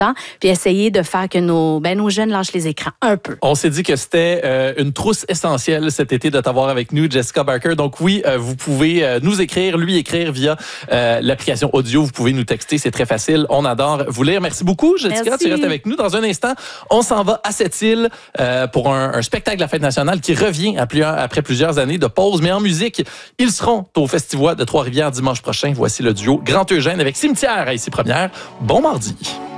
puis essayer de faire que nos jeunes lâchent les écrans un peu. On s'est dit que c'était une trousse essentielle cet été de t'avoir avec nous, Jessica Barker. Donc oui, vous pouvez nous écrire, lui écrire via l'application audio. Vous pouvez nous texter, c'est très facile. On adore vous lire. Merci beaucoup, Jessica. Merci. Tu restes avec nous. Dans un instant, on s'en va à Sept-Îles pour un spectacle de la Fête nationale qui revient après plusieurs années de pause, mais en musique. Ils seront au Festival de Trois-Rivières dimanche prochain. Voici le duo Grand Eugène avec Cimetière à Ici Première. Bon mardi.